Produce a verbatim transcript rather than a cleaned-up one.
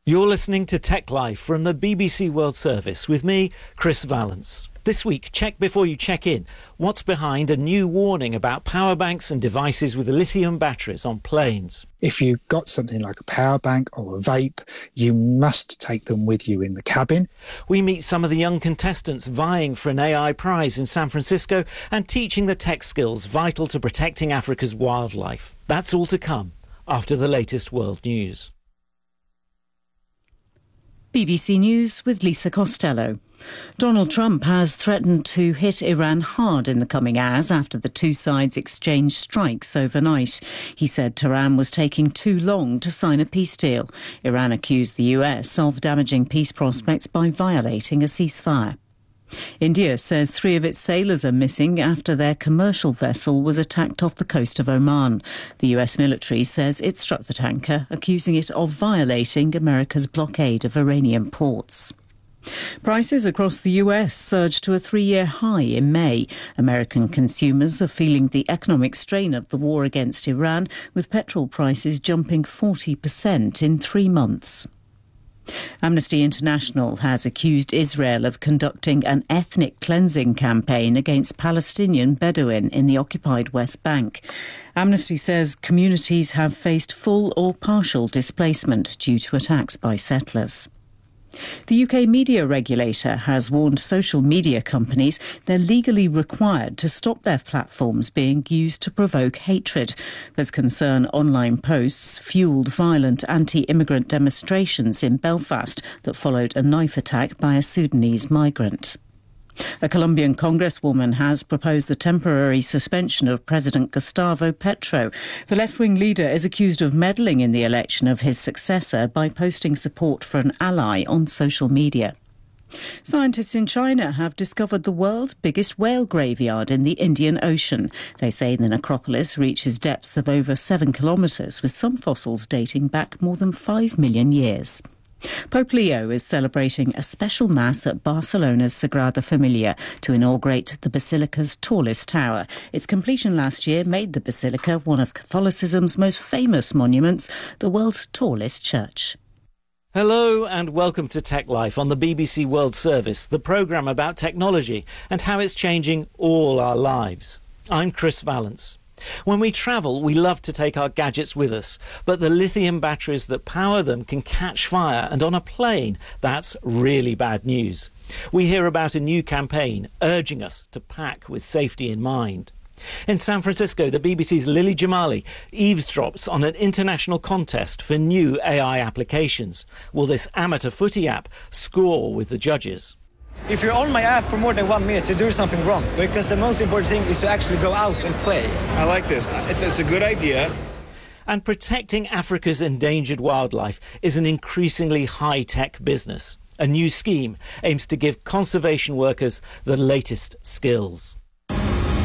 You're listening to Tech Life from the B B C World Service with me, Chris Valence. This week, check before you check in. What's behind a new warning about power banks and devices with lithium batteries on planes? If you've got something like a power bank or a vape, you must take them with you in the cabin. We meet some of the young contestants vying for an A I prize in San Francisco and teaching the tech skills vital to protecting Africa's wildlife. That's all to come after the latest world news. B B C News with Lisa Costello. Donald Trump has threatened to hit Iran hard in the coming hours after the two sides exchanged strikes overnight. He said Tehran was taking too long to sign a peace deal. Iran accused the U S of damaging peace prospects by violating a ceasefire. India says three of its sailors are missing after their commercial vessel was attacked off the coast of Oman. The U S military says it struck the tanker, accusing it of violating America's blockade of Iranian ports. Prices across the U S surged to a three-year high in May. American consumers are feeling the economic strain of the war against Iran, with petrol prices jumping forty percent in three months. Amnesty International has accused Israel of conducting an ethnic cleansing campaign against Palestinian Bedouin in the occupied West Bank. Amnesty says communities have faced full or partial displacement due to attacks by settlers. The U K media regulator has warned social media companies they're legally required to stop their platforms being used to provoke hatred. There's concern online posts fuelled violent anti-immigrant demonstrations in Belfast that followed a knife attack by a Sudanese migrant. A Colombian congresswoman has proposed the temporary suspension of President Gustavo Petro. The left-wing leader is accused of meddling in the election of his successor by posting support for an ally on social media. Scientists in China have discovered the world's biggest whale graveyard in the Indian Ocean. They say the necropolis reaches depths of over seven kilometres, with some fossils dating back more than five million years. Pope Leo is celebrating a special mass at Barcelona's Sagrada Familia to inaugurate the Basilica's tallest tower. Its completion last year made the Basilica one of Catholicism's most famous monuments, the world's tallest church. Hello and welcome to Tech Life on the B B C World Service, the programme about technology and how it's changing all our lives. I'm Chris Valence. When we travel, we love to take our gadgets with us, but the lithium batteries that power them can catch fire, and on a plane, that's really bad news. We hear about a new campaign urging us to pack with safety in mind. In San Francisco, the B B C's Lily Jamali eavesdrops on an international contest for new A I applications. Will this amateur footy app score with the judges? If you're on my app for more than one minute, you're doing something wrong, because the most important thing is to actually go out and play. I like this. It's, it's a good idea. And protecting Africa's endangered wildlife is an increasingly high-tech business. A new scheme aims to give conservation workers the latest skills.